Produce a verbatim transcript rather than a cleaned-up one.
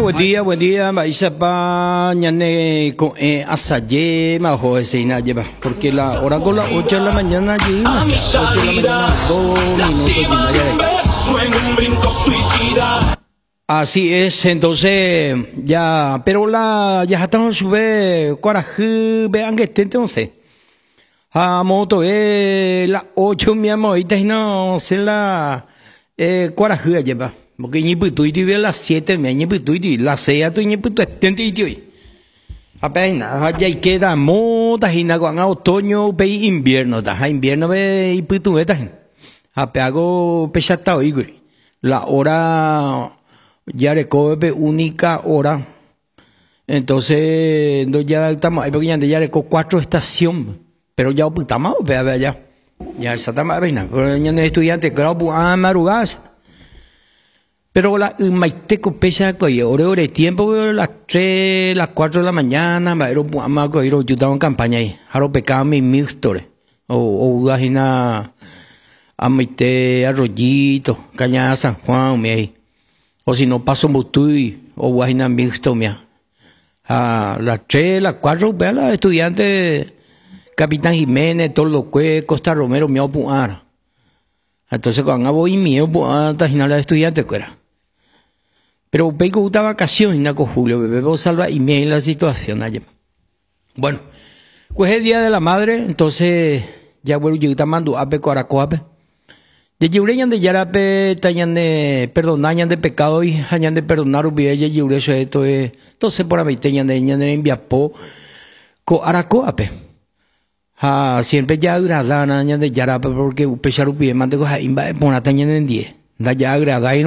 buen día, buen día. Maishapa, ñane con asaye, majo ese y lleva. Porque la hora con las ocho de la mañana llegamos. ocho de la mañana, dos minutos y media. Así es, entonces, ya, pero la, ya estamos sube, cuarajú, vean que estén, entonces. A moto, eh, las ocho, mi amor, ahorita no, se la, eh, cuarajú, lleva. Porque ni puto y tuve las siete, me ni puto y las seis, tu ni puto estén, y tuve. Apenas, ya queda motas y nada, en otoño, ve invierno, ta, invierno, ve y puto, eta. Apeago, pechata, oigo. La hora, ya recoge única hora. Entonces, no ya estamos, porque ya ya recoge cuatro estaciones. Pero ya optamos, vea, vea, ya. Ya está más vaina. Pero ya no es estudiante, claro, a madrugar. Pero la maiteco pesa que ore ore tiempo, las tres, las cuatro de la mañana, va a ir a más que ir a ayudar en campaña ahí. Haro pecado mi mixtore. O, o, gajina, a maite arroyito, cañada San Juan, me ahí. O si no paso mutui, o gajina mixto, mea. A las tres, las cuatro, vea, la estudiante. Capitán Jiménez, Torloque, Costa Romero, me opuar. Entonces, cuando voy mío, hasta final de estudiante, fuera. Pero vengo de vacaciones, Naco Julio, bebé, vos salva y me la situación allá. Bueno, pues es el Día de la Madre, entonces, ya bueno, yo te mando a peco aracoape. De yureñan de yarape, tañan de perdonañan de pecado y hañan de perdonar, ubie, ya yure, eso esto es. Entonces, por ahí teñan de ñan de enviapo, co aracoape. Ah, siempre ya agradana, ñan de yarape, porque upechar ubie, mante coja imba, ponatañan en diez. Da ya agrada y